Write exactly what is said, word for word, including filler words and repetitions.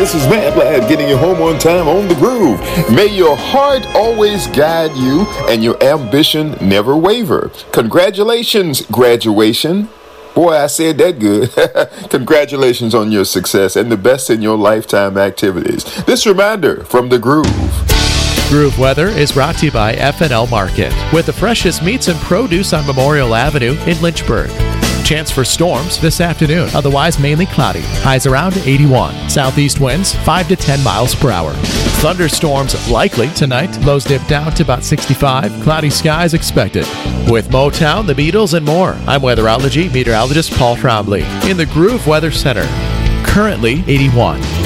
This is Matt Ladd getting you home on time on the groove. May your heart always guide you and your ambition never waver. Congratulations, graduation. Boy, I said that good. Congratulations on your success and the best in your lifetime activities. This reminder from the groove. Groove Weather is brought to you by F and L Market, with the freshest meats and produce on Memorial Avenue in Lynchburg. Chance for storms this afternoon, otherwise mainly cloudy. Highs around eighty-one. Southeast winds five to ten miles per hour. Thunderstorms likely tonight. Lows dip down to about sixty-five. Cloudy skies expected. With Motown, the Beatles, and more, I'm weatherology meteorologist Paul Trombley in the Groove Weather Center. Currently eighty-one.